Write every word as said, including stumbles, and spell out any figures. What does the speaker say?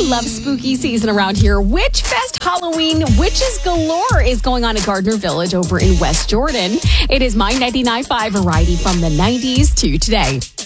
love spooky season around here. Witch Fest Halloween Witches Galore is going on at Gardner Village over in West Jordan. It is My ninety-nine point five variety from the nineties to today.